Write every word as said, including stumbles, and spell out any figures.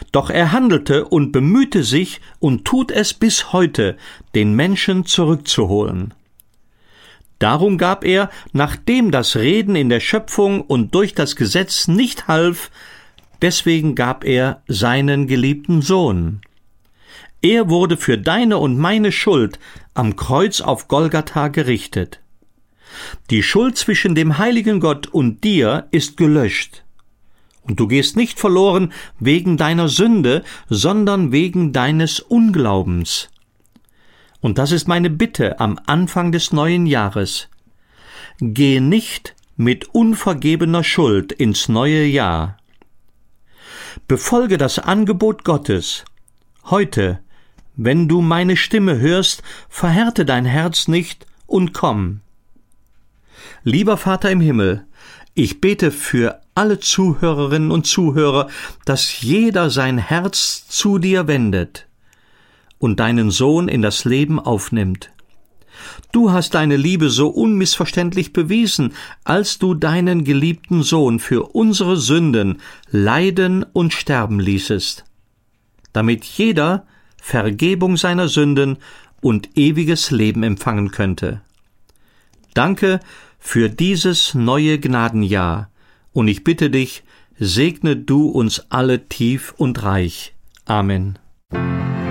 Doch er handelte und bemühte sich und tut es bis heute, den Menschen zurückzuholen. Darum gab er, nachdem das Reden in der Schöpfung und durch das Gesetz nicht half, deswegen gab er seinen geliebten Sohn. Er wurde für deine und meine Schuld am Kreuz auf Golgatha gerichtet. Die Schuld zwischen dem heiligen Gott und dir ist gelöscht. Und du gehst nicht verloren wegen deiner Sünde, sondern wegen deines Unglaubens. Und das ist meine Bitte am Anfang des neuen Jahres. Geh nicht mit unvergebener Schuld ins neue Jahr. Befolge das Angebot Gottes. Heute, wenn du meine Stimme hörst, verhärte dein Herz nicht und komm. Lieber Vater im Himmel, ich bete für alle Zuhörerinnen und Zuhörer, dass jeder sein Herz zu dir wendet und deinen Sohn in das Leben aufnimmt. Du hast deine Liebe so unmissverständlich bewiesen, als du deinen geliebten Sohn für unsere Sünden leiden und sterben ließest, damit jeder Vergebung seiner Sünden und ewiges Leben empfangen könnte. Danke für dieses neue Gnadenjahr, und ich bitte dich, segne du uns alle tief und reich. Amen.